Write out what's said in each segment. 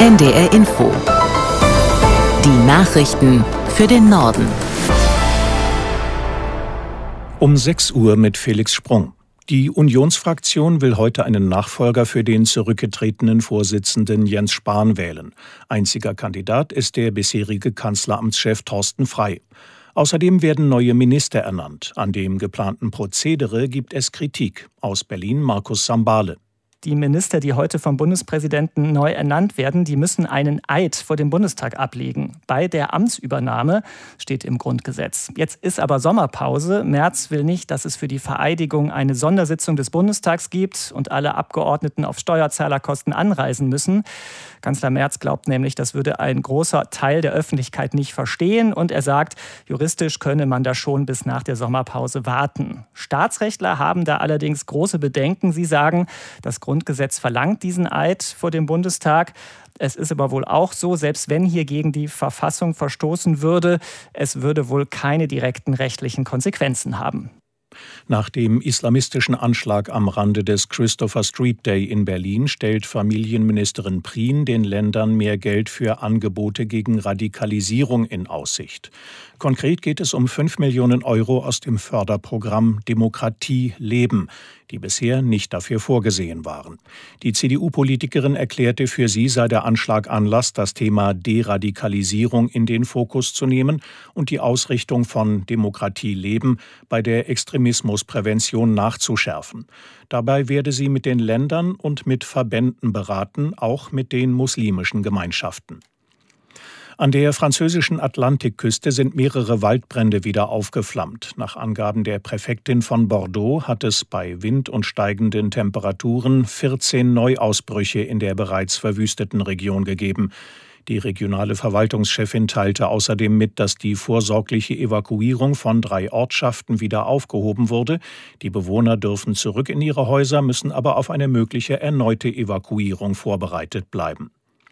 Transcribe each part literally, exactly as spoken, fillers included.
N D R Info. Die Nachrichten für den Norden. Um sechs Uhr mit Felix Sprung. Die Unionsfraktion will heute einen Nachfolger für den zurückgetretenen Vorsitzenden Jens Spahn wählen. Einziger Kandidat ist der bisherige Kanzleramtschef Thorsten Frey. Außerdem werden neue Minister ernannt. An dem geplanten Prozedere gibt es Kritik. Aus Berlin Markus Sambale. Die Minister, die heute vom Bundespräsidenten neu ernannt werden, die müssen einen Eid vor dem Bundestag ablegen. Bei der Amtsübernahme steht im Grundgesetz. Jetzt ist aber Sommerpause. Merz will nicht, dass es für die Vereidigung eine Sondersitzung des Bundestags gibt und alle Abgeordneten auf Steuerzahlerkosten anreisen müssen. Kanzler Merz glaubt nämlich, das würde ein großer Teil der Öffentlichkeit nicht verstehen. Und er sagt, juristisch könne man da schon bis nach der Sommerpause warten. Staatsrechtler haben da allerdings große Bedenken. Sie sagen, das Grundgesetz verlangt diesen Eid vor dem Bundestag. Es ist aber wohl auch so, selbst wenn hier gegen die Verfassung verstoßen würde, es würde wohl keine direkten rechtlichen Konsequenzen haben. Nach dem islamistischen Anschlag am Rande des Christopher Street Day in Berlin stellt Familienministerin Prien den Ländern mehr Geld für Angebote gegen Radikalisierung in Aussicht. Konkret geht es um fünf Millionen Euro aus dem Förderprogramm Demokratie leben, die bisher nicht dafür vorgesehen waren. Die C D U-Politikerin erklärte, für sie sei der Anschlag Anlass, das Thema Deradikalisierung in den Fokus zu nehmen und die Ausrichtung von Demokratie leben bei der Extremismusprävention nachzuschärfen. Dabei werde sie mit den Ländern und mit Verbänden beraten, auch mit den muslimischen Gemeinschaften. An der französischen Atlantikküste sind mehrere Waldbrände wieder aufgeflammt. Nach Angaben der Präfektin von Bordeaux hat es bei Wind und steigenden Temperaturen vierzehn Neuausbrüche in der bereits verwüsteten Region gegeben. Die regionale Verwaltungschefin teilte außerdem mit, dass die vorsorgliche Evakuierung von drei Ortschaften wieder aufgehoben wurde. Die Bewohner dürfen zurück in ihre Häuser, müssen aber auf eine mögliche erneute Evakuierung vorbereitet bleiben.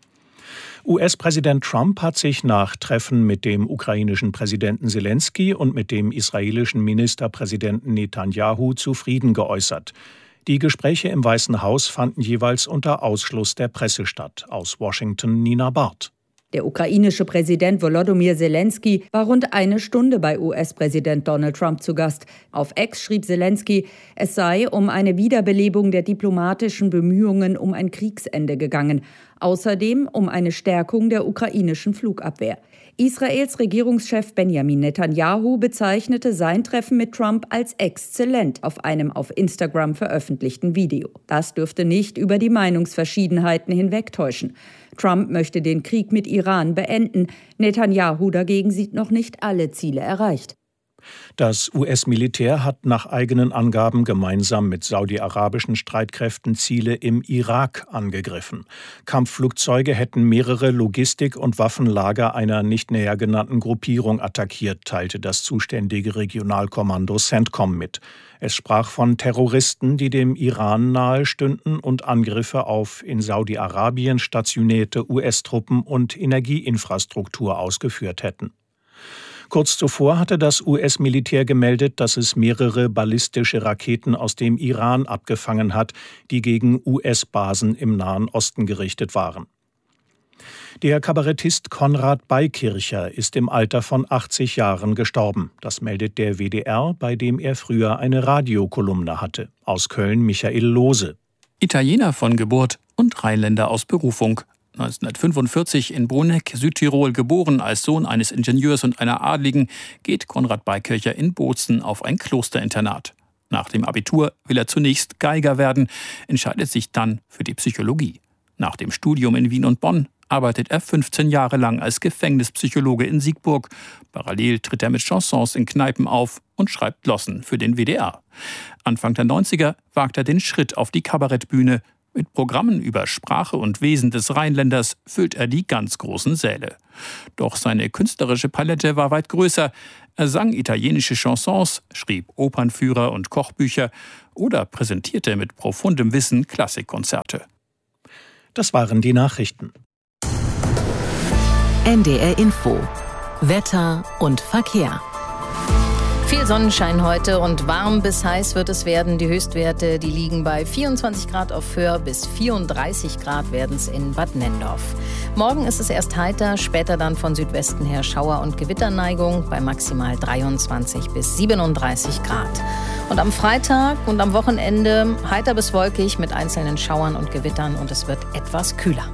U S-Präsident Trump hat sich nach Treffen mit dem ukrainischen Präsidenten Selensky und mit dem israelischen Ministerpräsidenten Netanyahu zufrieden geäußert. Die Gespräche im Weißen Haus fanden jeweils unter Ausschluss der Presse statt. Aus Washington Nina Barth. Der ukrainische Präsident Volodymyr Selensky war rund eine Stunde bei U S-Präsident Donald Trump zu Gast. Auf X schrieb Selensky, es sei um eine Wiederbelebung der diplomatischen Bemühungen um ein Kriegsende gegangen. Außerdem um eine Stärkung der ukrainischen Flugabwehr. Israels Regierungschef Benjamin Netanyahu bezeichnete sein Treffen mit Trump als exzellent auf einem auf Instagram veröffentlichten Video. Das dürfte nicht über die Meinungsverschiedenheiten hinwegtäuschen. Trump möchte den Krieg mit Iran beenden. Netanyahu dagegen sieht noch nicht alle Ziele erreicht. Das U S-Militär hat nach eigenen Angaben gemeinsam mit saudi-arabischen Streitkräften Ziele im Irak angegriffen. Kampfflugzeuge hätten mehrere Logistik- und Waffenlager einer nicht näher genannten Gruppierung attackiert, teilte das zuständige Regionalkommando CENTCOM mit. Es sprach von Terroristen, die dem Iran nahe stünden und Angriffe auf in Saudi-Arabien stationierte U S-Truppen und Energieinfrastruktur ausgeführt hätten. Kurz zuvor hatte das U S-Militär gemeldet, dass es mehrere ballistische Raketen aus dem Iran abgefangen hat, die gegen U S-Basen im Nahen Osten gerichtet waren. Der Kabarettist Konrad Beikircher ist im Alter von achtzig Jahren gestorben. Das meldet der W D R, bei dem er früher eine Radiokolumne hatte. Aus Köln Michael Lohse. Italiener von Geburt und Rheinländer aus Berufung. neunzehnhundertfünfundvierzig in Bruneck, Südtirol, geboren als Sohn eines Ingenieurs und einer Adligen, geht Konrad Beikircher in Bozen auf ein Klosterinternat. Nach dem Abitur will er zunächst Geiger werden, entscheidet sich dann für die Psychologie. Nach dem Studium in Wien und Bonn arbeitet er fünfzehn Jahre lang als Gefängnispsychologe in Siegburg. Parallel tritt er mit Chansons in Kneipen auf und schreibt Glossen für den W D R. Anfang der neunziger wagt er den Schritt auf die Kabarettbühne. Mit Programmen über Sprache und Wesen des Rheinländers füllt er die ganz großen Säle. Doch seine künstlerische Palette war weit größer. Er sang italienische Chansons, schrieb Opernführer und Kochbücher oder präsentierte mit profundem Wissen Klassikkonzerte. Das waren die Nachrichten. N D R Info. Wetter und Verkehr. Viel Sonnenschein heute und warm bis heiß wird es werden. Die Höchstwerte, die liegen bei vierundzwanzig Grad auf Föhr, bis vierunddreißig Grad werden es in Bad Nennendorf. Morgen ist es erst heiter, später dann von Südwesten her Schauer- und Gewitterneigung bei maximal dreiundzwanzig bis siebenunddreißig Grad. Und am Freitag und am Wochenende heiter bis wolkig mit einzelnen Schauern und Gewittern und es wird etwas kühler.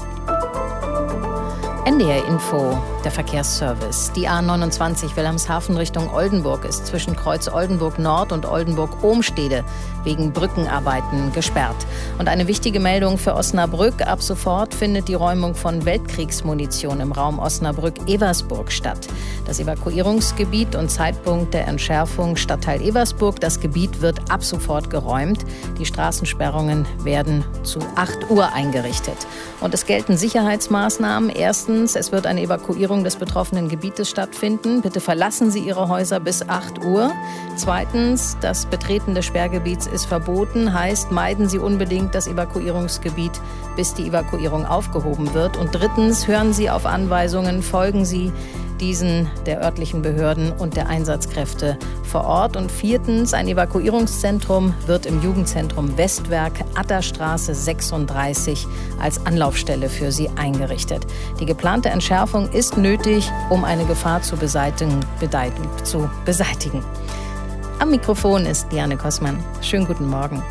N D R Info, der Verkehrsservice. Die A neunundzwanzig Wilhelmshaven Richtung Oldenburg ist zwischen Kreuz Oldenburg Nord und Oldenburg-Ohmstede wegen Brückenarbeiten gesperrt. Und eine wichtige Meldung für Osnabrück. Ab sofort findet die Räumung von Weltkriegsmunition im Raum Osnabrück-Eversburg statt. Das Evakuierungsgebiet und Zeitpunkt der Entschärfung Stadtteil Eversburg. Das Gebiet wird ab sofort geräumt. Die Straßensperrungen werden zu acht Uhr eingerichtet. Und es gelten Sicherheitsmaßnahmen. Erstens, es wird eine Evakuierung des betroffenen Gebietes stattfinden. Bitte verlassen Sie Ihre Häuser bis acht Uhr. Zweitens, das Betreten des Sperrgebiets ist verboten. Heißt, meiden Sie unbedingt das Evakuierungsgebiet, bis die Evakuierung aufgehoben wird. Und drittens, hören Sie auf Anweisungen, folgen Sie diesen der örtlichen Behörden und der Einsatzkräfte vor Ort. Und viertens, ein Evakuierungszentrum wird im Jugendzentrum Westwerk, Atterstraße sechsunddreißig, als Anlaufstelle für Sie eingerichtet. Die geplante Entschärfung ist nötig, um eine Gefahr zu beseitigen. Zu beseitigen. Am Mikrofon ist Diane Kossmann. Schönen guten Morgen.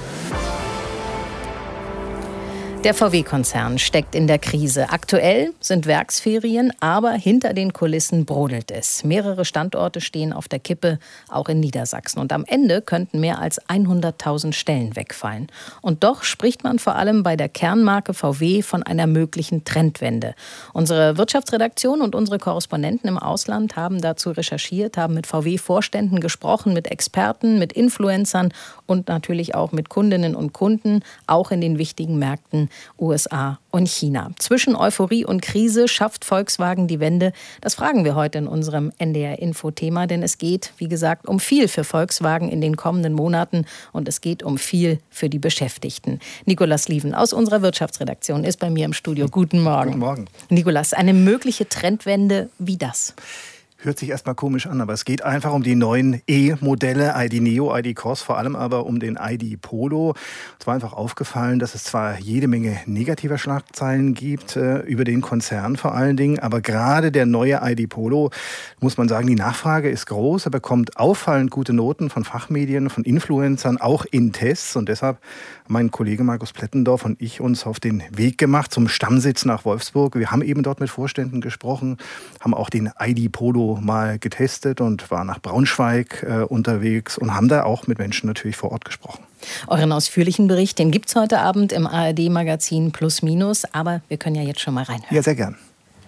Der V W-Konzern steckt in der Krise. Aktuell sind Werksferien, aber hinter den Kulissen brodelt es. Mehrere Standorte stehen auf der Kippe, auch in Niedersachsen. Und am Ende könnten mehr als hunderttausend Stellen wegfallen. Und doch spricht man vor allem bei der Kernmarke V W von einer möglichen Trendwende. Unsere Wirtschaftsredaktion und unsere Korrespondenten im Ausland haben dazu recherchiert, haben mit V W-Vorständen gesprochen, mit Experten, mit Influencern und natürlich auch mit Kundinnen und Kunden, auch in den wichtigen Märkten U S A und China. Zwischen Euphorie und Krise schafft Volkswagen die Wende. Das fragen wir heute in unserem N D R-Info-Thema, denn es geht, wie gesagt, um viel für Volkswagen in den kommenden Monaten und es geht um viel für die Beschäftigten. Nicolas Lieven aus unserer Wirtschaftsredaktion ist bei mir im Studio. Guten Morgen. Guten Morgen. Nicolas, eine mögliche Trendwende, wie das? Hört sich erstmal komisch an, aber es geht einfach um die neuen E-Modelle, I D Neo, I D Cross, vor allem aber um den I D Polo. Es war einfach aufgefallen, dass es zwar jede Menge negativer Schlagzeilen gibt, äh, über den Konzern vor allen Dingen, aber gerade der neue I D Polo, muss man sagen, die Nachfrage ist groß. Er bekommt auffallend gute Noten von Fachmedien, von Influencern, auch in Tests. Und deshalb haben mein Kollege Markus Plettendorf und ich uns auf den Weg gemacht zum Stammsitz nach Wolfsburg. Wir haben eben dort mit Vorständen gesprochen, haben auch den I D Polo mal getestet und waren nach Braunschweig äh, unterwegs und haben da auch mit Menschen natürlich vor Ort gesprochen. Euren ausführlichen Bericht, den gibt es heute Abend im A R D-Magazin Plus Minus, aber wir können ja jetzt schon mal reinhören. Ja, sehr gern.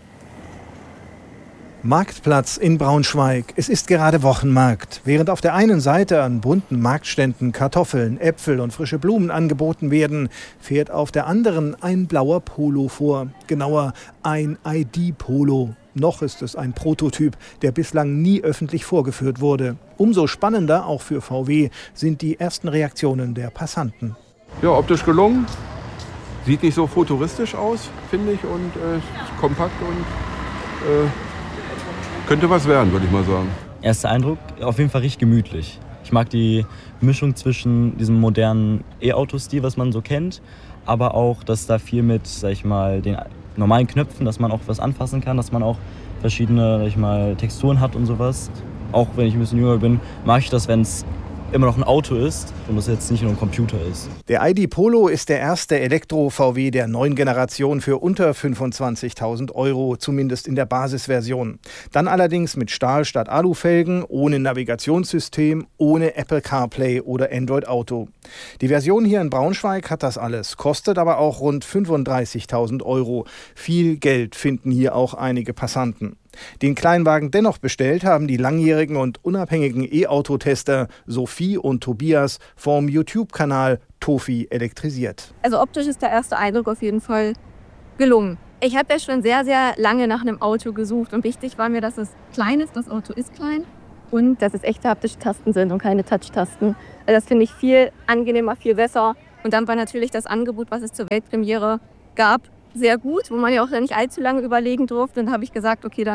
Marktplatz in Braunschweig. Es ist gerade Wochenmarkt. Während auf der einen Seite an bunten Marktständen Kartoffeln, Äpfel und frische Blumen angeboten werden, fährt auf der anderen ein blauer Polo vor. Genauer ein I D Polo. Noch ist es ein Prototyp, der bislang nie öffentlich vorgeführt wurde. Umso spannender, auch für V W, sind die ersten Reaktionen der Passanten. Ja, optisch gelungen. Sieht nicht so futuristisch aus, finde ich, und äh, ist kompakt und äh, könnte was werden, würde ich mal sagen. Erster Eindruck, auf jeden Fall richtig gemütlich. Ich mag die Mischung zwischen diesem modernen E-Auto-Stil, was man so kennt, aber auch, dass da viel mit, sag ich mal, den normalen Knöpfen, dass man auch was anfassen kann, dass man auch verschiedene, sag ich mal, Texturen hat und sowas. Auch wenn ich ein bisschen jünger bin, mag ich das, wenn es immer noch ein Auto ist und es jetzt nicht nur ein Computer ist. Der I D Polo ist der erste Elektro-V W der neuen Generation für unter fünfundzwanzigtausend Euro, zumindest in der Basisversion. Dann allerdings mit Stahl statt Alufelgen, ohne Navigationssystem, ohne Apple CarPlay oder Android Auto. Die Version hier in Braunschweig hat das alles, kostet aber auch rund fünfunddreißigtausend Euro. Viel Geld finden hier auch einige Passanten. Den Kleinwagen dennoch bestellt haben die langjährigen und unabhängigen E-Auto-Tester Sophie und Tobias vom YouTube-Kanal Tofi elektrisiert. Also optisch ist der erste Eindruck auf jeden Fall gelungen. Ich habe ja schon sehr, sehr lange nach einem Auto gesucht und wichtig war mir, dass es klein ist, das Auto ist klein und dass es echte haptische Tasten sind und keine Touch-Tasten. Also das finde ich viel angenehmer, viel besser. Und dann war natürlich das Angebot, was es zur Weltpremiere gab, sehr gut, wo man ja auch nicht allzu lange überlegen durfte. Dann habe ich gesagt, okay, dann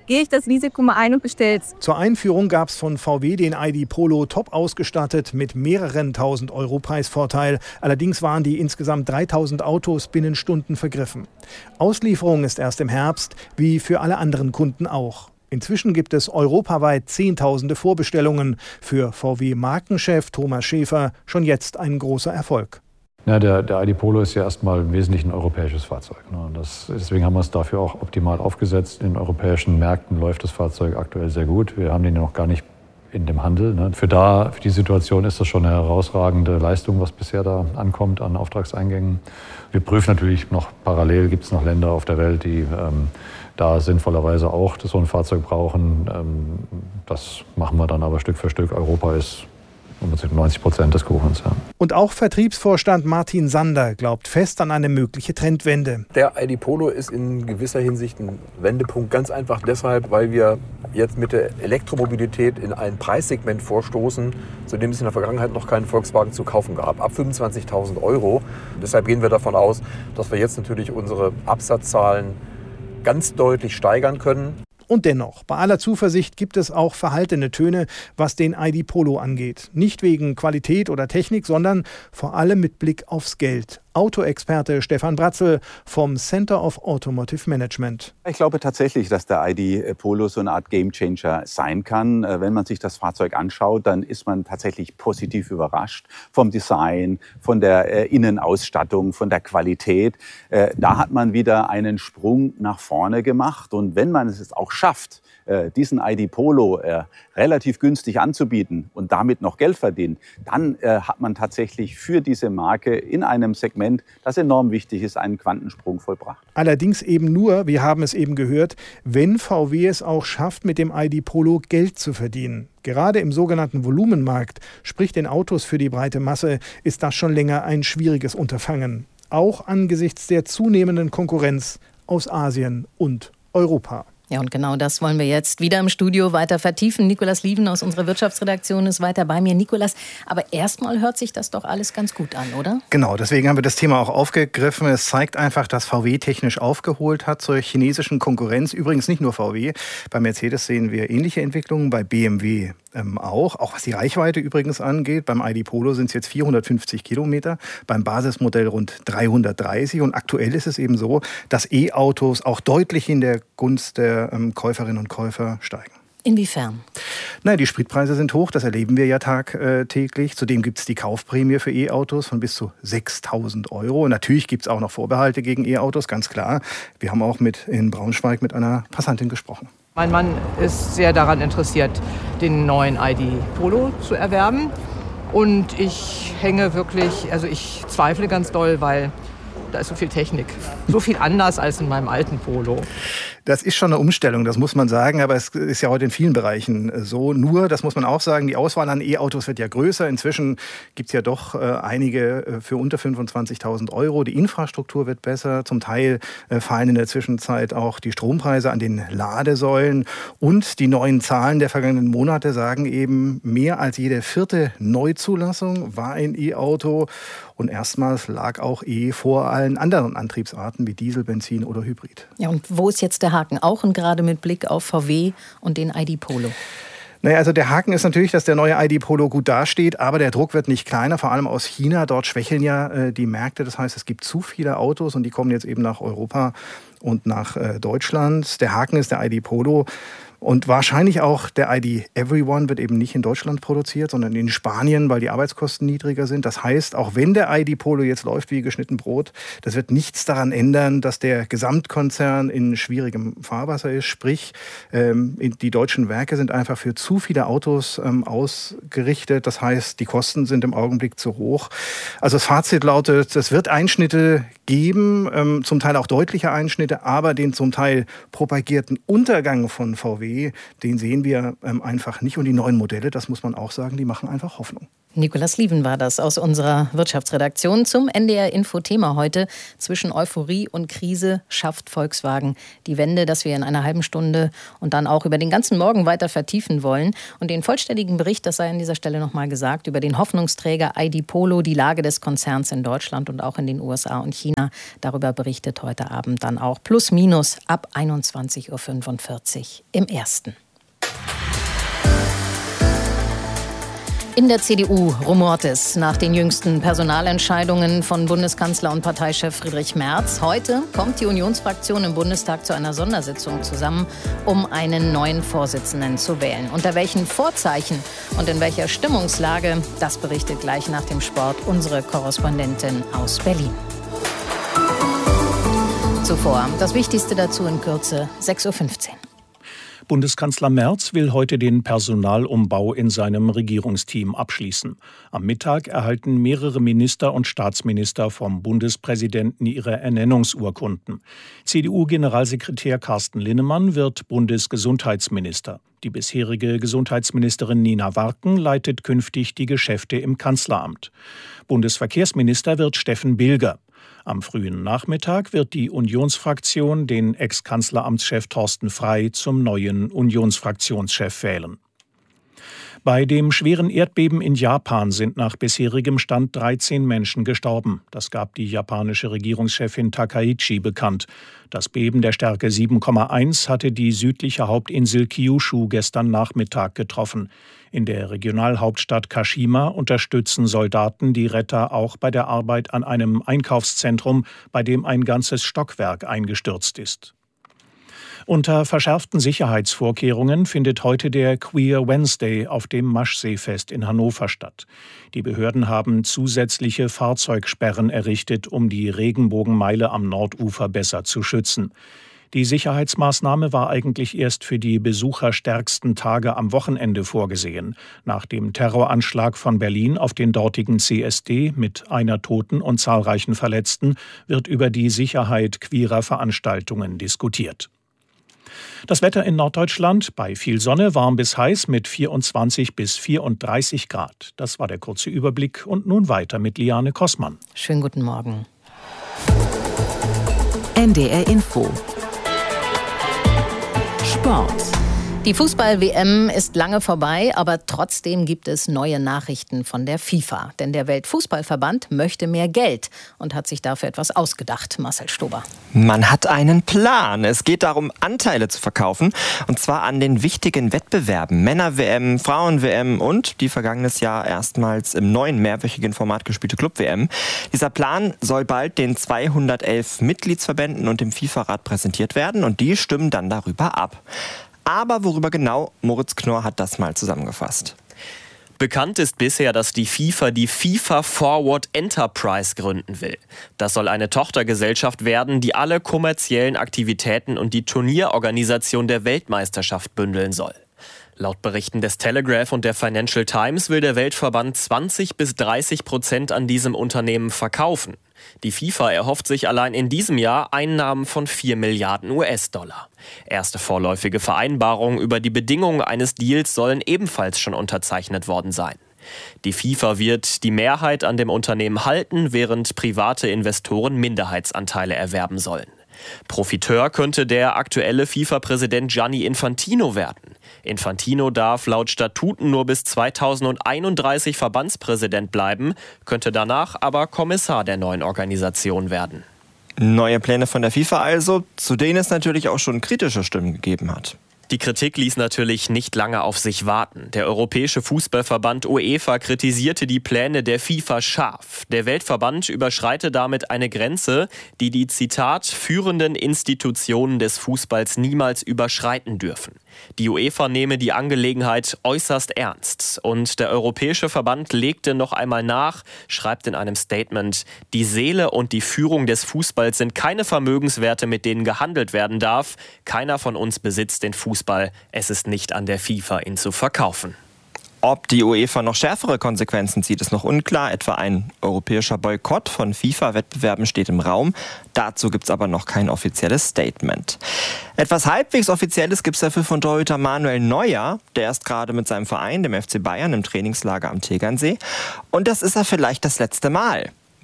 gehe ich das Risiko mal ein und bestell's. Zur Einführung gab es von V W den I D Polo top ausgestattet mit mehreren tausend Euro Preisvorteil. Allerdings waren die insgesamt dreitausend Autos binnen Stunden vergriffen. Auslieferung ist erst im Herbst, wie für alle anderen Kunden auch. Inzwischen gibt es europaweit Zehntausende Vorbestellungen. Für V W-Markenchef Thomas Schäfer schon jetzt ein großer Erfolg. Ja, der, der I D Polo ist ja erstmal im Wesentlichen ein europäisches Fahrzeug. Das, deswegen haben wir es dafür auch optimal aufgesetzt. In europäischen Märkten läuft das Fahrzeug aktuell sehr gut. Wir haben den ja noch gar nicht in dem Handel. Für, da, für die Situation ist das schon eine herausragende Leistung, was bisher da ankommt an Auftragseingängen. Wir prüfen natürlich noch parallel, gibt es noch Länder auf der Welt, die ähm, da sinnvollerweise auch so ein Fahrzeug brauchen. Ähm, das machen wir dann aber Stück für Stück. Europa ist neunzig Prozent des Kuchens. Ja. Und auch Vertriebsvorstand Martin Sander glaubt fest an eine mögliche Trendwende. Der I D Polo ist in gewisser Hinsicht ein Wendepunkt. Ganz einfach deshalb, weil wir jetzt mit der Elektromobilität in ein Preissegment vorstoßen, zu dem es in der Vergangenheit noch keinen Volkswagen zu kaufen gab. Ab fünfundzwanzigtausend Euro. Deshalb gehen wir davon aus, dass wir jetzt natürlich unsere Absatzzahlen ganz deutlich steigern können. Und dennoch, bei aller Zuversicht gibt es auch verhaltene Töne, was den I D Polo angeht. Nicht wegen Qualität oder Technik, sondern vor allem mit Blick aufs Geld. Autoexperte Stefan Bratzel vom Center of Automotive Management. Ich glaube tatsächlich, dass der I D Polo so eine Art Gamechanger sein kann. Wenn man sich das Fahrzeug anschaut, dann ist man tatsächlich positiv überrascht vom Design, von der Innenausstattung, von der Qualität. Da hat man wieder einen Sprung nach vorne gemacht. Und wenn man es auch schafft, diesen I D Polo äh, relativ günstig anzubieten und damit noch Geld verdienen, dann äh, hat man tatsächlich für diese Marke in einem Segment, das enorm wichtig ist, einen Quantensprung vollbracht. Allerdings eben nur, wir haben es eben gehört, wenn V W es auch schafft, mit dem I D Polo Geld zu verdienen. Gerade im sogenannten Volumenmarkt, sprich den Autos für die breite Masse, ist das schon länger ein schwieriges Unterfangen. Auch angesichts der zunehmenden Konkurrenz aus Asien und Europa. Ja, und genau das wollen wir jetzt wieder im Studio weiter vertiefen. Nikolas Lieven aus unserer Wirtschaftsredaktion ist weiter bei mir. Nikolas, aber erstmal hört sich das doch alles ganz gut an, oder? Genau, deswegen haben wir das Thema auch aufgegriffen. Es zeigt einfach, dass V W technisch aufgeholt hat zur chinesischen Konkurrenz. Übrigens nicht nur V W. Bei Mercedes sehen wir ähnliche Entwicklungen, bei B M W ähm, auch. Auch was die Reichweite übrigens angeht. Beim I D Polo sind es jetzt vierhundertfünfzig Kilometer, beim Basismodell rund dreihundertdreißig. Und aktuell ist es eben so, dass E-Autos auch deutlich in der Gunst der ähm, Käuferinnen und Käufer steigen. Inwiefern? Na, die Spritpreise sind hoch, das erleben wir ja tagtäglich. Zudem gibt es die Kaufprämie für E-Autos von bis zu sechstausend Euro. Und natürlich gibt es auch noch Vorbehalte gegen E-Autos, ganz klar. Wir haben auch mit in Braunschweig mit einer Passantin gesprochen. Mein Mann ist sehr daran interessiert, den neuen I D Polo zu erwerben. Und ich hänge wirklich, also ich zweifle ganz doll, weil da ist so viel Technik. So viel anders als in meinem alten Polo. Das ist schon eine Umstellung, das muss man sagen, aber es ist ja heute in vielen Bereichen so. Nur, das muss man auch sagen, die Auswahl an E-Autos wird ja größer. Inzwischen gibt es ja doch äh, einige für unter fünfundzwanzigtausend Euro. Die Infrastruktur wird besser. Zum Teil äh, fallen in der Zwischenzeit auch die Strompreise an den Ladesäulen. Und die neuen Zahlen der vergangenen Monate sagen eben, mehr als jede vierte Neuzulassung war ein E-Auto. Und erstmals lag auch E vor allen anderen Antriebsarten wie Diesel, Benzin oder Hybrid. Ja, und wo ist jetzt der Haken? Auch und gerade mit Blick auf V W und den I D Polo. Naja, also der Haken ist natürlich, dass der neue I D Polo gut dasteht, aber der Druck wird nicht kleiner, vor allem aus China. Dort schwächeln ja äh, die Märkte. Das heißt, es gibt zu viele Autos und die kommen jetzt eben nach Europa und nach äh, Deutschland. Der Haken ist der I D Polo. Und wahrscheinlich auch der I D Everyone wird eben nicht in Deutschland produziert, sondern in Spanien, weil die Arbeitskosten niedriger sind. Das heißt, auch wenn der I D Polo jetzt läuft wie geschnitten Brot, das wird nichts daran ändern, dass der Gesamtkonzern in schwierigem Fahrwasser ist. Sprich, ähm, die deutschen Werke sind einfach für zu viele Autos ähm, ausgerichtet. Das heißt, die Kosten sind im Augenblick zu hoch. Also das Fazit lautet, es wird Einschnitte geben, ähm, zum Teil auch deutliche Einschnitte, aber den zum Teil propagierten Untergang von V W, den sehen wir ähm, einfach nicht. Und die neuen Modelle, das muss man auch sagen, die machen einfach Hoffnung. Nikolas Lieven war das aus unserer Wirtschaftsredaktion zum N D R-Info-Thema heute. Zwischen Euphorie und Krise schafft Volkswagen die Wende, das wir in einer halben Stunde und dann auch über den ganzen Morgen weiter vertiefen wollen. wollen. Und den vollständigen Bericht, das sei an dieser Stelle nochmal gesagt, über den Hoffnungsträger I D Polo, die Lage des Konzerns in Deutschland und auch in den U S A und China. Darüber berichtet heute Abend dann auch plus minus ab einundzwanzig Uhr fünfundvierzig im Ersten. In der C D U rumort es nach den jüngsten Personalentscheidungen von Bundeskanzler und Parteichef Friedrich Merz. Heute kommt die Unionsfraktion im Bundestag zu einer Sondersitzung zusammen, um einen neuen Vorsitzenden zu wählen. Unter welchen Vorzeichen und in welcher Stimmungslage, das berichtet gleich nach dem Sport unsere Korrespondentin aus Berlin. Zuvor das Wichtigste dazu in Kürze, sechs Uhr fünfzehn. Bundeskanzler Merz will heute den Personalumbau in seinem Regierungsteam abschließen. Am Mittag erhalten mehrere Minister und Staatsminister vom Bundespräsidenten ihre Ernennungsurkunden. C D U-Generalsekretär Carsten Linnemann wird Bundesgesundheitsminister. Die bisherige Gesundheitsministerin Nina Warken leitet künftig die Geschäfte im Kanzleramt. Bundesverkehrsminister wird Steffen Bilger. Am frühen Nachmittag wird die Unionsfraktion den Ex-Kanzleramtschef Thorsten Frey zum neuen Unionsfraktionschef wählen. Bei dem schweren Erdbeben in Japan sind nach bisherigem Stand dreizehn Menschen gestorben. Das gab die japanische Regierungschefin Takaichi bekannt. Das Beben der Stärke sieben Komma eins hatte die südliche Hauptinsel Kyushu gestern Nachmittag getroffen. In der Regionalhauptstadt Kashima unterstützen Soldaten die Retter auch bei der Arbeit an einem Einkaufszentrum, bei dem ein ganzes Stockwerk eingestürzt ist. Unter verschärften Sicherheitsvorkehrungen findet heute der Queer Wednesday auf dem Maschseefest in Hannover statt. Die Behörden haben zusätzliche Fahrzeugsperren errichtet, um die Regenbogenmeile am Nordufer besser zu schützen. Die Sicherheitsmaßnahme war eigentlich erst für die besucherstärksten Tage am Wochenende vorgesehen. Nach dem Terroranschlag von Berlin auf den dortigen C S D mit einer Toten und zahlreichen Verletzten wird über die Sicherheit queerer Veranstaltungen diskutiert. Das Wetter in Norddeutschland bei viel Sonne, warm bis heiß mit vierundzwanzig bis vierunddreißig Grad. Das war der kurze Überblick und nun weiter mit Liane Kossmann. Schönen guten Morgen. N D R Info. Sport. Die Fußball-W M ist lange vorbei, aber trotzdem gibt es neue Nachrichten von der FIFA. Denn der Weltfußballverband möchte mehr Geld und hat sich dafür etwas ausgedacht. Marcel Stober. Man hat einen Plan. Es geht darum, Anteile zu verkaufen. Und zwar an den wichtigen Wettbewerben. Männer-W M, Frauen-W M und die vergangenes Jahr erstmals im neuen mehrwöchigen Format gespielte Club-W M. Dieser Plan soll bald den zweihundertelf Mitgliedsverbänden und dem FIFA-Rat präsentiert werden. Und die stimmen dann darüber ab. Aber worüber genau? Moritz Knorr hat das mal zusammengefasst. Bekannt ist bisher, dass die FIFA die FIFA Forward Enterprise gründen will. Das soll eine Tochtergesellschaft werden, die alle kommerziellen Aktivitäten und die Turnierorganisation der Weltmeisterschaft bündeln soll. Laut Berichten des Telegraph und der Financial Times will der Weltverband zwanzig bis dreißig Prozent an diesem Unternehmen verkaufen. Die FIFA erhofft sich allein in diesem Jahr Einnahmen von vier Milliarden U S-Dollar. Erste vorläufige Vereinbarungen über die Bedingungen eines Deals sollen ebenfalls schon unterzeichnet worden sein. Die FIFA wird die Mehrheit an dem Unternehmen halten, während private Investoren Minderheitsanteile erwerben sollen. Profiteur könnte der aktuelle FIFA-Präsident Gianni Infantino werden. Infantino darf laut Statuten nur bis zweitausendeinunddreißig Verbandspräsident bleiben, könnte danach aber Kommissar der neuen Organisation werden. Neue Pläne von der FIFA also, zu denen es natürlich auch schon kritische Stimmen gegeben hat. Die Kritik ließ natürlich nicht lange auf sich warten. Der Europäische Fußballverband UEFA kritisierte die Pläne der FIFA scharf. Der Weltverband überschreite damit eine Grenze, die die, Zitat, führenden Institutionen des Fußballs niemals überschreiten dürfen. Die UEFA nehme die Angelegenheit äußerst ernst. Und der Europäische Verband legte noch einmal nach, schreibt in einem Statement, die Seele und die Führung des Fußballs sind keine Vermögenswerte, mit denen gehandelt werden darf. Keiner von uns besitzt den Fußball. Es ist nicht an der FIFA, ihn zu verkaufen. Ob die UEFA noch schärfere Konsequenzen zieht, ist noch unklar. Etwa ein europäischer Boykott von FIFA-Wettbewerben steht im Raum. Dazu gibt es aber noch kein offizielles Statement. Etwas halbwegs Offizielles gibt es dafür von Torhüter Manuel Neuer. Der ist gerade mit seinem Verein, dem F C Bayern, im Trainingslager am Tegernsee. Und das ist er vielleicht das letzte Mal.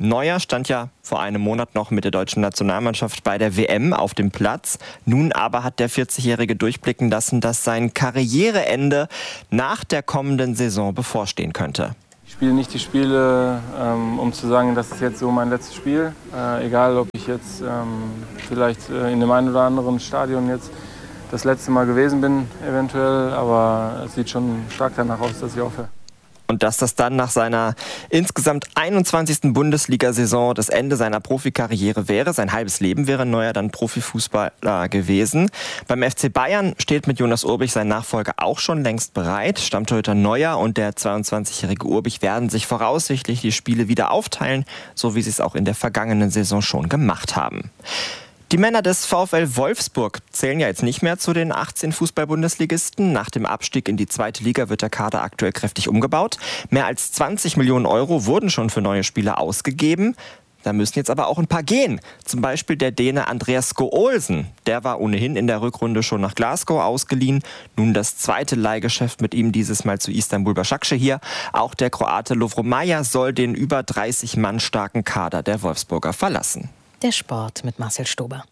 Neuer stand ja vor einem Monat noch mit der deutschen Nationalmannschaft bei der W M auf dem Platz. Nun aber hat der vierzigjährige durchblicken lassen, dass sein Karriereende nach der kommenden Saison bevorstehen könnte. Ich spiele nicht die Spiele, ähm, um zu sagen, das ist jetzt so mein letztes Spiel. Äh, egal, ob ich jetzt ähm, vielleicht äh, in dem einen oder anderen Stadion jetzt das letzte Mal gewesen bin, eventuell. Aber es sieht schon stark danach aus, dass ich aufhöre. Und dass das dann nach seiner insgesamt einundzwanzigsten Bundesliga-Saison das Ende seiner Profikarriere wäre. Sein halbes Leben wäre Neuer dann Profifußballer gewesen. Beim F C Bayern steht mit Jonas Urbich sein Nachfolger auch schon längst bereit. Stammtorhüter Neuer und der zweiundzwanzigjährige Urbich werden sich voraussichtlich die Spiele wieder aufteilen, so wie sie es auch in der vergangenen Saison schon gemacht haben. Die Männer des VfL Wolfsburg zählen ja jetzt nicht mehr zu den achtzehn Fußball-Bundesligisten. Nach dem Abstieg in die zweite Liga wird der Kader aktuell kräftig umgebaut. Mehr als zwanzig Millionen Euro wurden schon für neue Spieler ausgegeben. Da müssen jetzt aber auch ein paar gehen. Zum Beispiel der Däne Andreas Skå-Olsen. Der war ohnehin in der Rückrunde schon nach Glasgow ausgeliehen. Nun das zweite Leihgeschäft mit ihm, dieses Mal zu Istanbul Başakşehir. Auch der Kroate Lovro Majer soll den über dreißig Mann starken Kader der Wolfsburger verlassen. Der Sport mit Marcel Stober.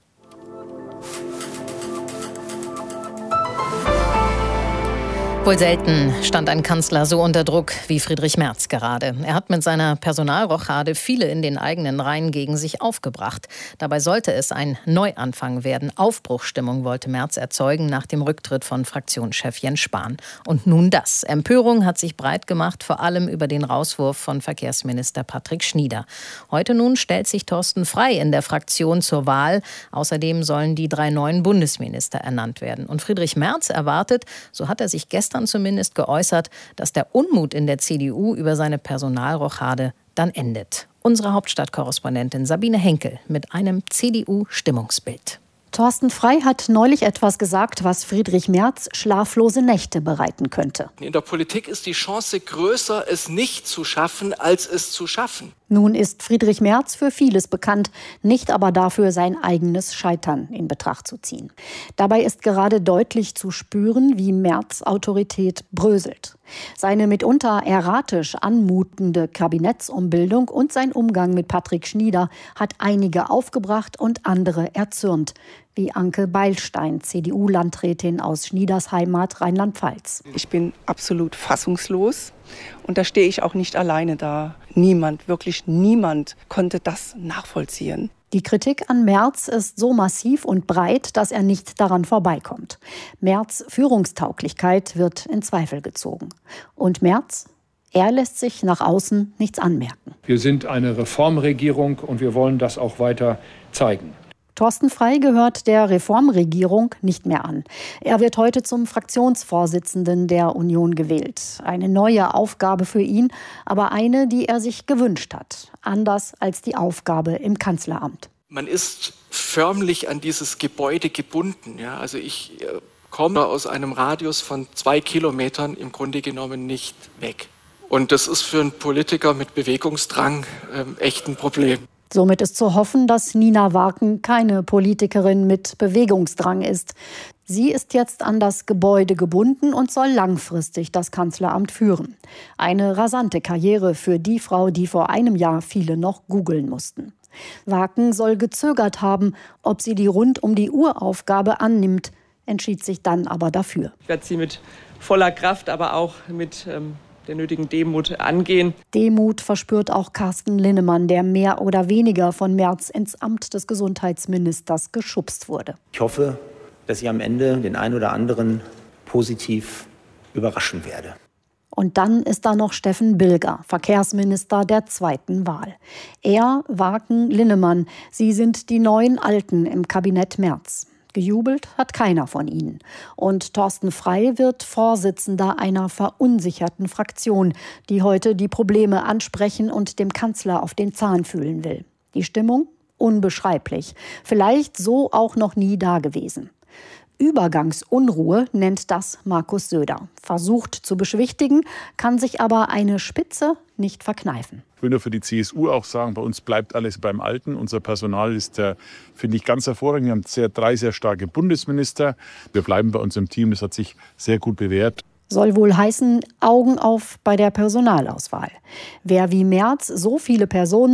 Wohl selten stand ein Kanzler so unter Druck wie Friedrich Merz gerade. Er hat mit seiner Personalrochade viele in den eigenen Reihen gegen sich aufgebracht. Dabei sollte es ein Neuanfang werden. Aufbruchsstimmung wollte Merz erzeugen nach dem Rücktritt von Fraktionschef Jens Spahn. Und nun das. Empörung hat sich breit gemacht, vor allem über den Rauswurf von Verkehrsminister Patrick Schnieder. Heute nun stellt sich Thorsten Frey in der Fraktion zur Wahl. Außerdem sollen die drei neuen Bundesminister ernannt werden. Und Friedrich Merz erwartet, so hat er sich gestern zumindest geäußert, dass der Unmut in der C D U über seine Personalrochade dann endet. Unsere Hauptstadtkorrespondentin Sabine Henkel mit einem C D U-Stimmungsbild. Thorsten Frey hat neulich etwas gesagt, was Friedrich Merz schlaflose Nächte bereiten könnte. In der Politik ist die Chance größer, es nicht zu schaffen, als es zu schaffen. Nun ist Friedrich Merz für vieles bekannt, nicht aber dafür, sein eigenes Scheitern in Betracht zu ziehen. Dabei ist gerade deutlich zu spüren, wie Merz' Autorität bröselt. Seine mitunter erratisch anmutende Kabinettsumbildung und sein Umgang mit Patrick Schnieder hat einige aufgebracht und andere erzürnt, wie Anke Beilstein, C D U-Landrätin aus Schnieders Heimat Rheinland-Pfalz. Ich bin absolut fassungslos und da stehe ich auch nicht alleine da. Niemand, wirklich niemand konnte das nachvollziehen. Die Kritik an Merz ist so massiv und breit, dass er nicht daran vorbeikommt. Merz' Führungstauglichkeit wird in Zweifel gezogen. Und Merz? Er lässt sich nach außen nichts anmerken. Wir sind eine Reformregierung und wir wollen das auch weiter zeigen. Thorsten Frey gehört der Reformregierung nicht mehr an. Er wird heute zum Fraktionsvorsitzenden der Union gewählt. Eine neue Aufgabe für ihn, aber eine, die er sich gewünscht hat. Anders als die Aufgabe im Kanzleramt. Man ist förmlich an dieses Gebäude gebunden. Ja? Also ich äh, komme aus einem Radius von zwei Kilometern im Grunde genommen nicht weg. Und das ist für einen Politiker mit Bewegungsdrang äh, echt ein Problem. Somit ist zu hoffen, dass Nina Warken keine Politikerin mit Bewegungsdrang ist. Sie ist jetzt an das Gebäude gebunden und soll langfristig das Kanzleramt führen. Eine rasante Karriere für die Frau, die vor einem Jahr viele noch googeln mussten. Warken soll gezögert haben, ob sie die Rund-um-die-Uhr-Aufgabe annimmt, entschied sich dann aber dafür. Ich werde sie mit voller Kraft, aber auch mit ähm der nötigen Demut angehen. Demut verspürt auch Carsten Linnemann, der mehr oder weniger von Merz ins Amt des Gesundheitsministers geschubst wurde. Ich hoffe, dass ich am Ende den einen oder anderen positiv überraschen werde. Und dann ist da noch Steffen Bilger, Verkehrsminister der zweiten Wahl. Er, Warken, Linnemann, sie sind die neuen Alten im Kabinett Merz. Gejubelt hat keiner von ihnen. Und Thorsten Frey wird Vorsitzender einer verunsicherten Fraktion, die heute die Probleme ansprechen und dem Kanzler auf den Zahn fühlen will. Die Stimmung? Unbeschreiblich. Vielleicht so auch noch nie dagewesen. Übergangsunruhe nennt das Markus Söder. Versucht zu beschwichtigen, kann sich aber eine Spitze nicht verkneifen. Ich will nur für die C S U auch sagen, bei uns bleibt alles beim Alten. Unser Personal ist, äh, finde ich, ganz hervorragend. Wir haben sehr, drei sehr starke Bundesminister. Wir bleiben bei uns im Team. Das hat sich sehr gut bewährt. Soll wohl heißen, Augen auf bei der Personalauswahl. Wer wie Merz so viele Personen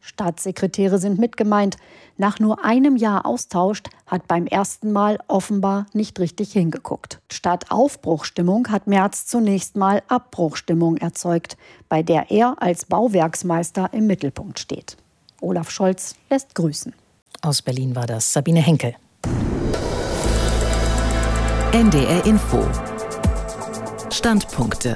Staatssekretäre sind mitgemeint. Nach nur einem Jahr Austausch hat beim ersten Mal offenbar nicht richtig hingeguckt. Statt Aufbruchstimmung hat Merz zunächst mal Abbruchstimmung erzeugt, bei der er als Bauwerksmeister im Mittelpunkt steht. Olaf Scholz lässt grüßen. Aus Berlin war das Sabine Henkel. N D R Info. Standpunkte.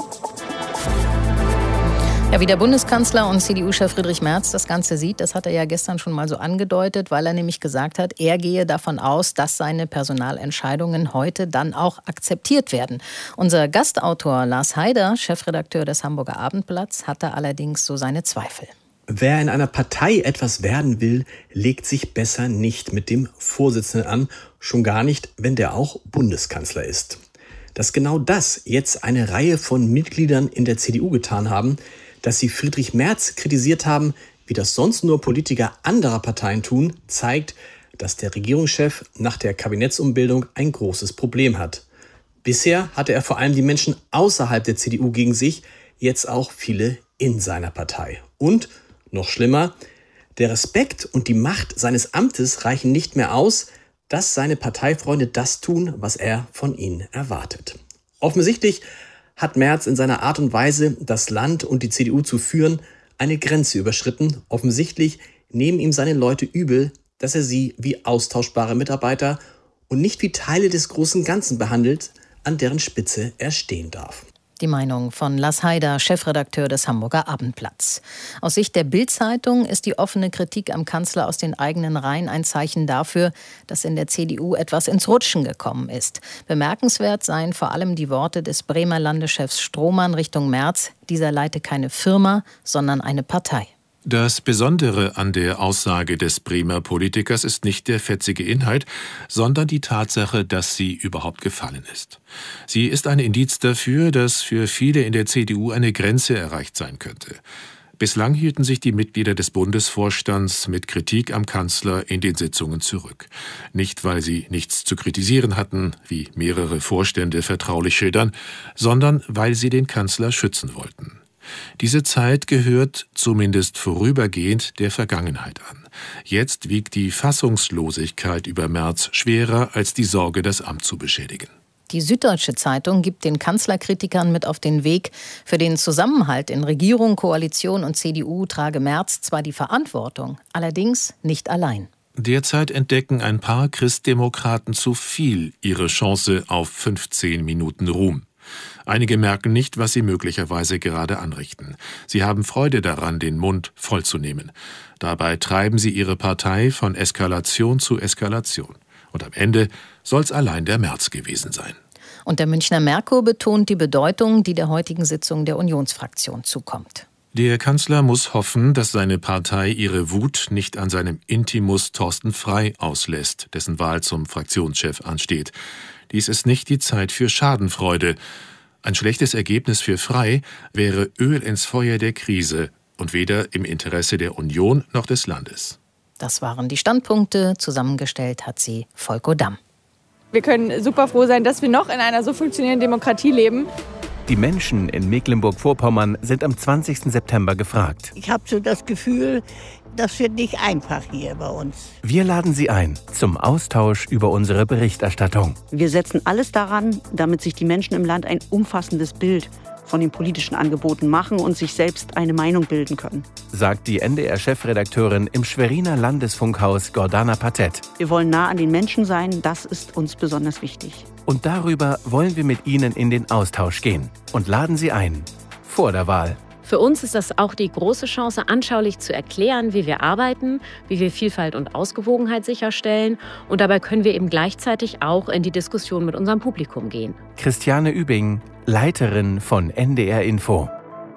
Ja, wie der Bundeskanzler und C D U-Chef Friedrich Merz das Ganze sieht, das hat er ja gestern schon mal so angedeutet, weil er nämlich gesagt hat, er gehe davon aus, dass seine Personalentscheidungen heute dann auch akzeptiert werden. Unser Gastautor Lars Haider, Chefredakteur des Hamburger Abendblatts, hatte allerdings so seine Zweifel. Wer in einer Partei etwas werden will, legt sich besser nicht mit dem Vorsitzenden an, schon gar nicht, wenn der auch Bundeskanzler ist. Dass genau das jetzt eine Reihe von Mitgliedern in der C D U getan haben, dass sie Friedrich Merz kritisiert haben, wie das sonst nur Politiker anderer Parteien tun, zeigt, dass der Regierungschef nach der Kabinettsumbildung ein großes Problem hat. Bisher hatte er vor allem die Menschen außerhalb der C D U gegen sich, jetzt auch viele in seiner Partei. Und, noch schlimmer, der Respekt und die Macht seines Amtes reichen nicht mehr aus, dass seine Parteifreunde das tun, was er von ihnen erwartet. Offensichtlich hat Merz in seiner Art und Weise, das Land und die C D U zu führen, eine Grenze überschritten. Offensichtlich nehmen ihm seine Leute übel, dass er sie wie austauschbare Mitarbeiter und nicht wie Teile des großen Ganzen behandelt, an deren Spitze er stehen darf. Die Meinung von Lars Haider, Chefredakteur des Hamburger Abendblatts. Aus Sicht der Bild-Zeitung ist die offene Kritik am Kanzler aus den eigenen Reihen ein Zeichen dafür, dass in der C D U etwas ins Rutschen gekommen ist. Bemerkenswert seien vor allem die Worte des Bremer Landeschefs Strohmann Richtung Merz, dieser leite keine Firma, sondern eine Partei. Das Besondere an der Aussage des Bremer Politikers ist nicht der fetzige Inhalt, sondern die Tatsache, dass sie überhaupt gefallen ist. Sie ist ein Indiz dafür, dass für viele in der C D U eine Grenze erreicht sein könnte. Bislang hielten sich die Mitglieder des Bundesvorstands mit Kritik am Kanzler in den Sitzungen zurück. Nicht, weil sie nichts zu kritisieren hatten, wie mehrere Vorstände vertraulich schildern, sondern weil sie den Kanzler schützen wollten. Diese Zeit gehört, zumindest vorübergehend, der Vergangenheit an. Jetzt wiegt die Fassungslosigkeit über Merz schwerer als die Sorge, das Amt zu beschädigen. Die Süddeutsche Zeitung gibt den Kanzlerkritikern mit auf den Weg. Für den Zusammenhalt in Regierung, Koalition und C D U trage Merz zwar die Verantwortung, allerdings nicht allein. Derzeit entdecken ein paar Christdemokraten zu viel ihre Chance auf fünfzehn Minuten Ruhm. Einige merken nicht, was sie möglicherweise gerade anrichten. Sie haben Freude daran, den Mund vollzunehmen. Dabei treiben sie ihre Partei von Eskalation zu Eskalation. Und am Ende soll's allein der Merz gewesen sein. Und der Münchner Merkur betont die Bedeutung, die der heutigen Sitzung der Unionsfraktion zukommt. Der Kanzler muss hoffen, dass seine Partei ihre Wut nicht an seinem Intimus Thorsten Frey auslässt, dessen Wahl zum Fraktionschef ansteht. Dies ist nicht die Zeit für Schadenfreude. Ein schlechtes Ergebnis für Frey wäre Öl ins Feuer der Krise und weder im Interesse der Union noch des Landes. Das waren die Standpunkte. Zusammengestellt hat sie Volko Damm. Wir können super froh sein, dass wir noch in einer so funktionierenden Demokratie leben. Die Menschen in Mecklenburg-Vorpommern sind am zwanzigsten September gefragt. Ich habe so das Gefühl, das wird nicht einfach hier bei uns. Wir laden Sie ein zum Austausch über unsere Berichterstattung. Wir setzen alles daran, damit sich die Menschen im Land ein umfassendes Bild von den politischen Angeboten machen und sich selbst eine Meinung bilden können. Sagt die N D R-Chefredakteurin im Schweriner Landesfunkhaus Gordana Patett. Wir wollen nah an den Menschen sein, das ist uns besonders wichtig. Und darüber wollen wir mit Ihnen in den Austausch gehen und laden Sie ein vor der Wahl. Für uns ist das auch die große Chance, anschaulich zu erklären, wie wir arbeiten, wie wir Vielfalt und Ausgewogenheit sicherstellen. Und dabei können wir eben gleichzeitig auch in die Diskussion mit unserem Publikum gehen. Christiane Übing, Leiterin von N D R Info.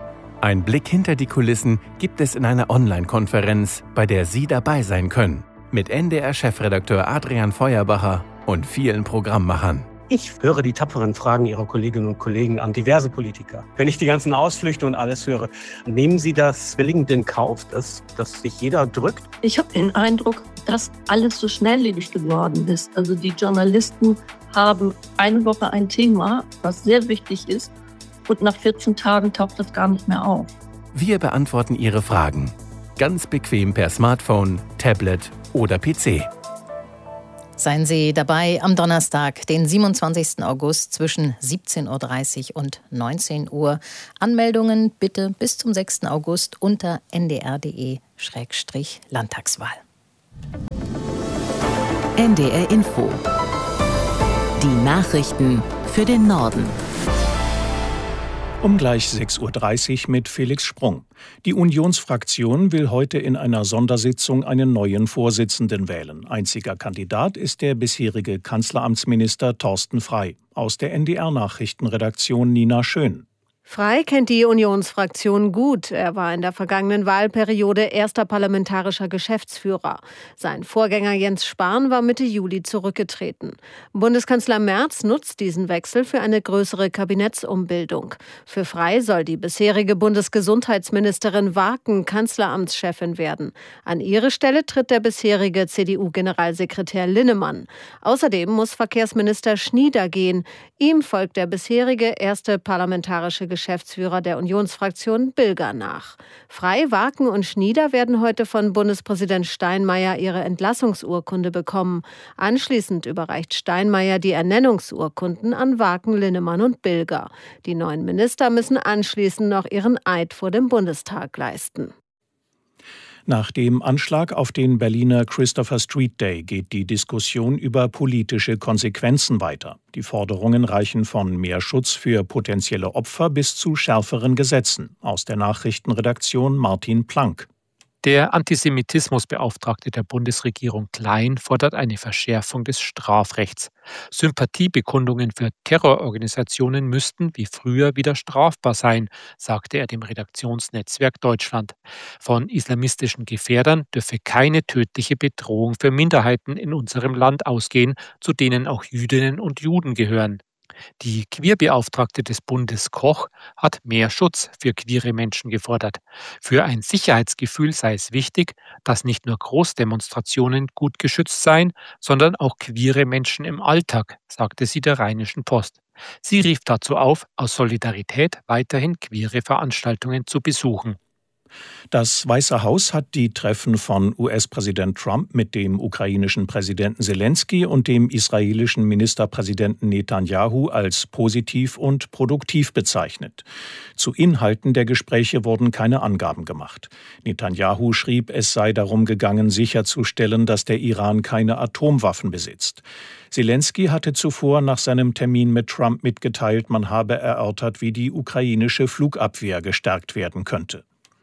Ein Blick hinter die Kulissen gibt es in einer Online-Konferenz, bei der Sie dabei sein können. Mit N D R-Chefredakteur Adrian Feuerbacher und vielen Programmmachern. Ich höre die tapferen Fragen Ihrer Kolleginnen und Kollegen an diverse Politiker. Wenn ich die ganzen Ausflüchte und alles höre, nehmen Sie das willigend in Kauf, dass, dass sich jeder drückt? Ich habe den Eindruck, dass alles so schnelllebig geworden ist. Also die Journalisten haben eine Woche ein Thema, was sehr wichtig ist, und nach vierzehn Tagen taucht das gar nicht mehr auf. Wir beantworten Ihre Fragen. Ganz bequem per Smartphone, Tablet oder P C. Seien Sie dabei am Donnerstag, den siebenundzwanzigsten August zwischen siebzehn Uhr dreißig und neunzehn Uhr. Anmeldungen bitte bis zum sechsten August unter n d r punkt d e Schrägstrich Landtagswahl. N D R Info. Die Nachrichten für den Norden. Um gleich sechs Uhr dreißig mit Felix Sprung. Die Unionsfraktion will heute in einer Sondersitzung einen neuen Vorsitzenden wählen. Einziger Kandidat ist der bisherige Kanzleramtsminister Thorsten Frey. Aus der N D R-Nachrichtenredaktion Nina Schön. Frey kennt die Unionsfraktion gut. Er war in der vergangenen Wahlperiode erster parlamentarischer Geschäftsführer. Sein Vorgänger Jens Spahn war Mitte Juli zurückgetreten. Bundeskanzler Merz nutzt diesen Wechsel für eine größere Kabinettsumbildung. Für Frey soll die bisherige Bundesgesundheitsministerin Waaken Kanzleramtschefin werden. An ihre Stelle tritt der bisherige C D U-Generalsekretär Linnemann. Außerdem muss Verkehrsminister Schnieder gehen. Ihm folgt der bisherige erste parlamentarische Geschäftsführer Geschäftsführer der Unionsfraktion Bilger nach. Frey, Waaken und Schnieder werden heute von Bundespräsident Steinmeier ihre Entlassungsurkunde bekommen. Anschließend überreicht Steinmeier die Ernennungsurkunden an Waaken, Linnemann und Bilger. Die neuen Minister müssen anschließend noch ihren Eid vor dem Bundestag leisten. Nach dem Anschlag auf den Berliner Christopher Street Day geht die Diskussion über politische Konsequenzen weiter. Die Forderungen reichen von mehr Schutz für potenzielle Opfer bis zu schärferen Gesetzen. Aus der Nachrichtenredaktion Martin Planck. Der Antisemitismusbeauftragte der Bundesregierung Klein fordert eine Verschärfung des Strafrechts. Sympathiebekundungen für Terrororganisationen müssten wie früher wieder strafbar sein, sagte er dem Redaktionsnetzwerk Deutschland. Von islamistischen Gefährdern dürfe keine tödliche Bedrohung für Minderheiten in unserem Land ausgehen, zu denen auch Jüdinnen und Juden gehören. Die Queerbeauftragte des Bundes Koch hat mehr Schutz für queere Menschen gefordert. Für ein Sicherheitsgefühl sei es wichtig, dass nicht nur Großdemonstrationen gut geschützt seien, sondern auch queere Menschen im Alltag, sagte sie der Rheinischen Post. Sie rief dazu auf, aus Solidarität weiterhin queere Veranstaltungen zu besuchen. Das Weiße Haus hat die Treffen von U S-Präsident Trump mit dem ukrainischen Präsidenten Selensky und dem israelischen Ministerpräsidenten Netanyahu als positiv und produktiv bezeichnet. Zu Inhalten der Gespräche wurden keine Angaben gemacht. Netanyahu schrieb, es sei darum gegangen, sicherzustellen, dass der Iran keine Atomwaffen besitzt. Selensky hatte zuvor nach seinem Termin mit Trump mitgeteilt, man habe erörtert, wie die ukrainische Flugabwehr gestärkt werden könnte.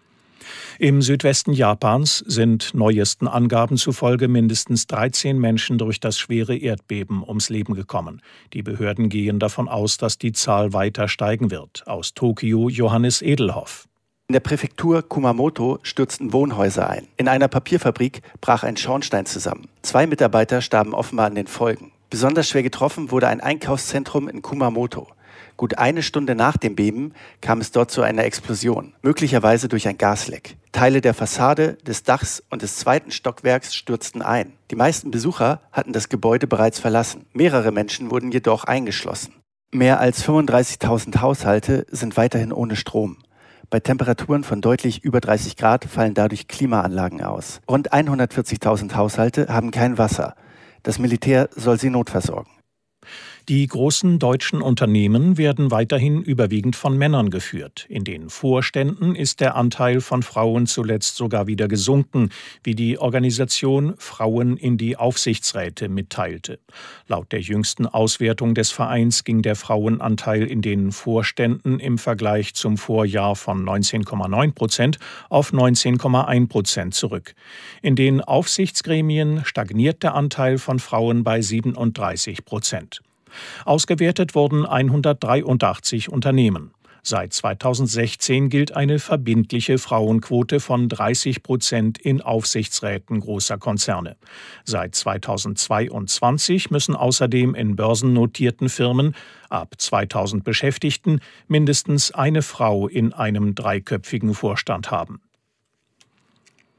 Im Südwesten Japans sind neuesten Angaben zufolge mindestens dreizehn Menschen durch das schwere Erdbeben ums Leben gekommen. Die Behörden gehen davon aus, dass die Zahl weiter steigen wird. Aus Tokio Johannes Edelhoff. In der Präfektur Kumamoto stürzten Wohnhäuser ein. In einer Papierfabrik brach ein Schornstein zusammen. Zwei Mitarbeiter starben offenbar an den Folgen. Besonders schwer getroffen wurde ein Einkaufszentrum in Kumamoto. Gut eine Stunde nach dem Beben kam es dort zu einer Explosion, möglicherweise durch ein Gasleck. Teile der Fassade, des Dachs und des zweiten Stockwerks stürzten ein. Die meisten Besucher hatten das Gebäude bereits verlassen. Mehrere Menschen wurden jedoch eingeschlossen. Mehr als fünfunddreißigtausend Haushalte sind weiterhin ohne Strom. Bei Temperaturen von deutlich über dreißig Grad fallen dadurch Klimaanlagen aus. Rund hundertvierzigtausend Haushalte haben kein Wasser. Das Militär soll sie notversorgen. Die großen deutschen Unternehmen werden weiterhin überwiegend von Männern geführt. In den Vorständen ist der Anteil von Frauen zuletzt sogar wieder gesunken, wie die Organisation Frauen in die Aufsichtsräte mitteilte. Laut der jüngsten Auswertung des Vereins ging der Frauenanteil in den Vorständen im Vergleich zum Vorjahr von neunzehn Komma neun Prozent auf neunzehn Komma eins Prozent zurück. In den Aufsichtsgremien stagniert der Anteil von Frauen bei siebenunddreißig Prozent. Ausgewertet wurden hundertdreiundachtzig Unternehmen. Seit zweitausendsechzehn gilt eine verbindliche Frauenquote von dreißig Prozent in Aufsichtsräten großer Konzerne. Seit zweitausendzweiundzwanzig müssen außerdem in börsennotierten Firmen ab zweitausend Beschäftigten mindestens eine Frau in einem dreiköpfigen Vorstand haben.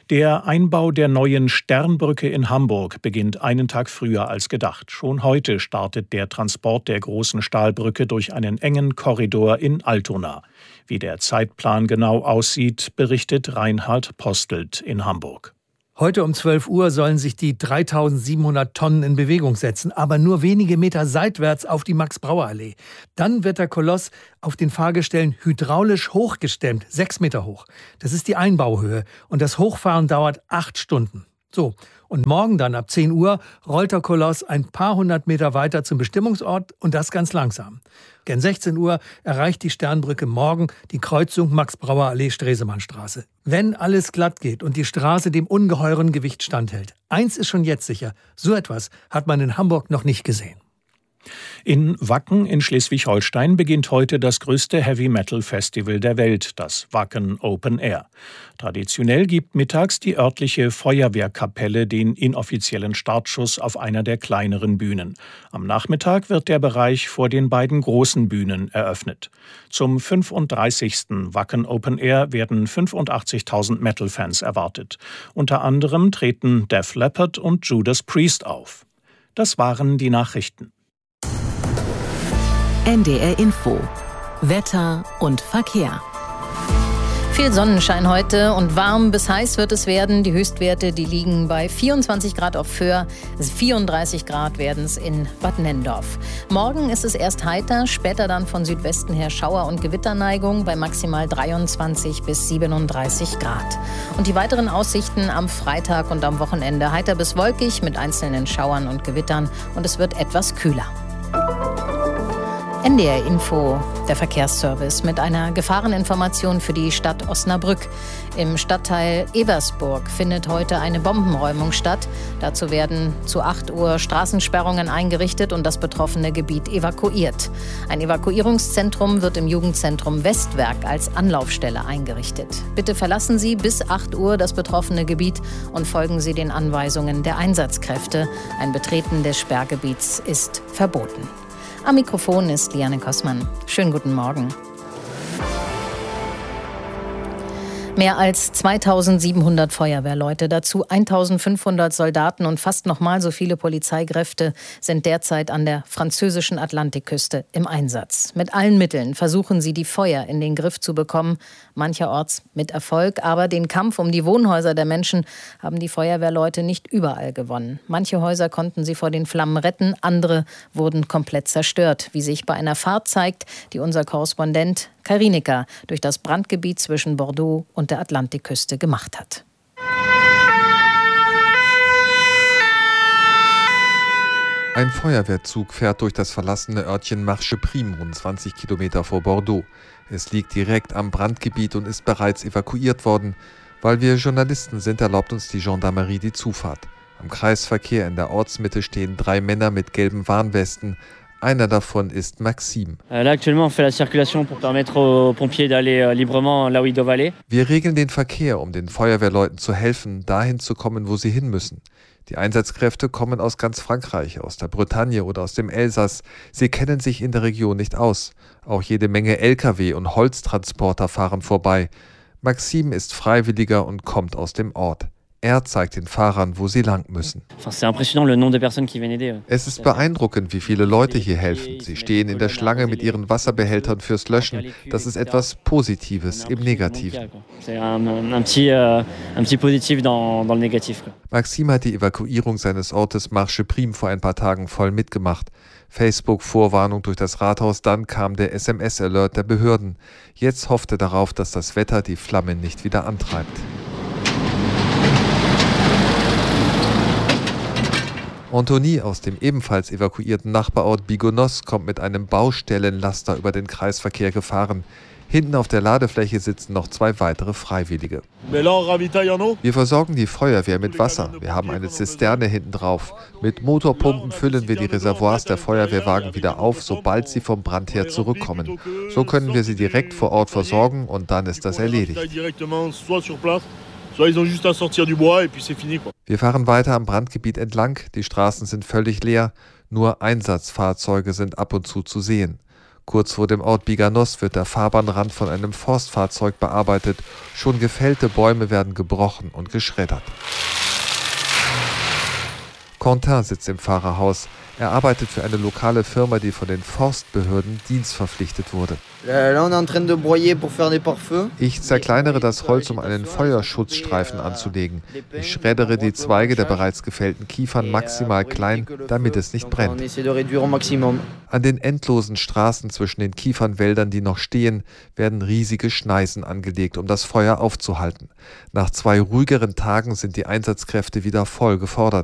Der Einbau der neuen Sternbrücke in Hamburg beginnt einen Tag früher als gedacht. Schon heute startet der Transport der großen Stahlbrücke durch einen engen Korridor in Altona. Wie der Zeitplan genau aussieht, berichtet Reinhard Postelt in Hamburg. Heute um zwölf Uhr sollen sich die dreitausendsiebenhundert Tonnen in Bewegung setzen, aber nur wenige Meter seitwärts auf die Max-Brauer-Allee. Dann wird der Koloss auf den Fahrgestellen hydraulisch hochgestemmt, sechs Meter hoch. Das ist die Einbauhöhe und das Hochfahren dauert acht Stunden. So, und morgen dann ab zehn Uhr rollt der Koloss ein paar hundert Meter weiter zum Bestimmungsort und das ganz langsam. Gegen sechzehn Uhr erreicht die Sternbrücke morgen die Kreuzung Max-Brauer-Allee-Stresemannstraße. Wenn alles glatt geht und die Straße dem ungeheuren Gewicht standhält. Eins ist schon jetzt sicher, so etwas hat man in Hamburg noch nicht gesehen. In Wacken in Schleswig-Holstein beginnt heute das größte Heavy-Metal-Festival der Welt, das Wacken Open Air. Traditionell gibt mittags die örtliche Feuerwehrkapelle den inoffiziellen Startschuss auf einer der kleineren Bühnen. Am Nachmittag wird der Bereich vor den beiden großen Bühnen eröffnet. Zum fünfunddreißigsten Wacken Open Air werden fünfundachtzigtausend Metal-Fans erwartet. Unter anderem treten Def Leppard und Judas Priest auf. Das waren die Nachrichten. N D R Info. Wetter und Verkehr. Viel Sonnenschein heute und warm bis heiß wird es werden. Die Höchstwerte, die liegen bei vierundzwanzig Grad auf Föhr, vierunddreißig Grad werden es in Bad Nenndorf. Morgen ist es erst heiter, später dann von Südwesten her Schauer- und Gewitterneigung bei maximal dreiundzwanzig bis siebenunddreißig Grad. Und die weiteren Aussichten am Freitag und am Wochenende heiter bis wolkig mit einzelnen Schauern und Gewittern und es wird etwas kühler. N D R Info, der Verkehrsservice mit einer Gefahreninformation für die Stadt Osnabrück. Im Stadtteil Eversburg findet heute eine Bombenräumung statt. Dazu werden zu acht Uhr Straßensperrungen eingerichtet und das betroffene Gebiet evakuiert. Ein Evakuierungszentrum wird im Jugendzentrum Westwerk als Anlaufstelle eingerichtet. Bitte verlassen Sie bis acht Uhr das betroffene Gebiet und folgen Sie den Anweisungen der Einsatzkräfte. Ein Betreten des Sperrgebiets ist verboten. Am Mikrofon ist Liane Kossmann. Schönen guten Morgen. Mehr als zweitausendsiebenhundert Feuerwehrleute, dazu eintausendfünfhundert Soldaten und fast nochmal so viele Polizeikräfte sind derzeit an der französischen Atlantikküste im Einsatz. Mit allen Mitteln versuchen sie, die Feuer in den Griff zu bekommen, mancherorts mit Erfolg. Aber den Kampf um die Wohnhäuser der Menschen haben die Feuerwehrleute nicht überall gewonnen. Manche Häuser konnten sie vor den Flammen retten, andere wurden komplett zerstört, wie sich bei einer Fahrt zeigt, die unser Korrespondent Kai Rienecker durch das Brandgebiet zwischen Bordeaux und der Atlantikküste gemacht hat. Ein Feuerwehrzug fährt durch das verlassene Örtchen Marche-Prime, rund zwanzig Kilometer vor Bordeaux. Es liegt direkt am Brandgebiet und ist bereits evakuiert worden. Weil wir Journalisten sind, erlaubt uns die Gendarmerie die Zufahrt. Am Kreisverkehr in der Ortsmitte stehen drei Männer mit gelben Warnwesten. Einer davon ist Maxime. Wir regeln den Verkehr, um den Feuerwehrleuten zu helfen, dahin zu kommen, wo sie hin müssen. Die Einsatzkräfte kommen aus ganz Frankreich, aus der Bretagne oder aus dem Elsass. Sie kennen sich in der Region nicht aus. Auch jede Menge L K W und Holztransporter fahren vorbei. Maxime ist Freiwilliger und kommt aus dem Ort. Er zeigt den Fahrern, wo sie lang müssen. Es ist beeindruckend, wie viele Leute hier helfen. Sie stehen in der Schlange mit ihren Wasserbehältern fürs Löschen. Das ist etwas Positives im Negativen. Maxime hat die Evakuierung seines Ortes Marche-Prime vor ein paar Tagen voll mitgemacht. Facebook-Vorwarnung durch das Rathaus, dann kam der S M S-Alert der Behörden. Jetzt hofft er darauf, dass das Wetter die Flammen nicht wieder antreibt. Anthony aus dem ebenfalls evakuierten Nachbarort Bigonos kommt mit einem Baustellenlaster über den Kreisverkehr gefahren. Hinten auf der Ladefläche sitzen noch zwei weitere Freiwillige. Wir versorgen die Feuerwehr mit Wasser. Wir haben eine Zisterne hinten drauf. Mit Motorpumpen füllen wir die Reservoirs der Feuerwehrwagen wieder auf, sobald sie vom Brand her zurückkommen. So können wir sie direkt vor Ort versorgen und dann ist das erledigt. Wir fahren weiter am Brandgebiet entlang. Die Straßen sind völlig leer. Nur Einsatzfahrzeuge sind ab und zu zu sehen. Kurz vor dem Ort Biganos wird der Fahrbahnrand von einem Forstfahrzeug bearbeitet. Schon gefällte Bäume werden gebrochen und geschreddert. Quentin sitzt im Fahrerhaus. Er arbeitet für eine lokale Firma, die von den Forstbehörden dienstverpflichtet wurde. Ich zerkleinere das Holz, um einen Feuerschutzstreifen anzulegen. Ich schreddere die Zweige der bereits gefällten Kiefern maximal klein, damit es nicht brennt. An den endlosen Straßen zwischen den Kiefernwäldern, die noch stehen, werden riesige Schneisen angelegt, um das Feuer aufzuhalten. Nach zwei ruhigeren Tagen sind die Einsatzkräfte wieder voll gefordert.